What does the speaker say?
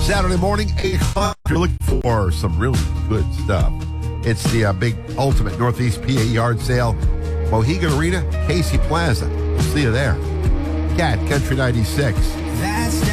Saturday morning, 8 o'clock. If you're looking for some really good stuff, it's the big Ultimate Northeast PA yard sale. Mohegan Arena, Casey Plaza. We'll see you there. Cat Country 96. That's